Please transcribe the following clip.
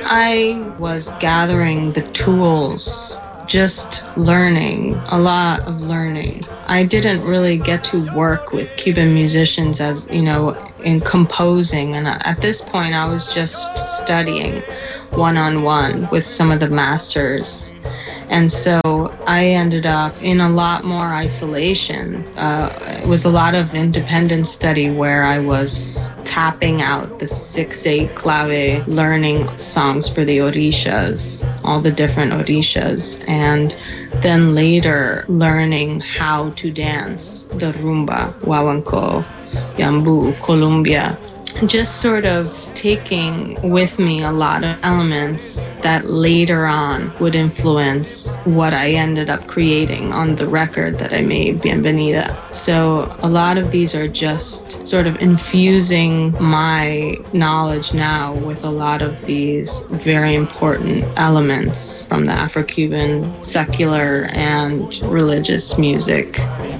I was gathering the tools, just learning, a lot of learning. I didn't really get to work with Cuban musicians as, in composing. And at this point, I was just studying one-on-one with some of the masters. And so I ended up in a lot more isolation. It was a lot of independent study where I was tapping out the 6/8 clave, learning songs for the orishas, all the different orishas, and then later learning how to dance the rumba, guaguancó, yambu, columbia. Just sort of taking with me a lot of elements that later on would influence what I ended up creating on the record that I made, Bienvenida. So a lot of these are just sort of infusing my knowledge now with a lot of these very important elements from the Afro-Cuban secular and religious music.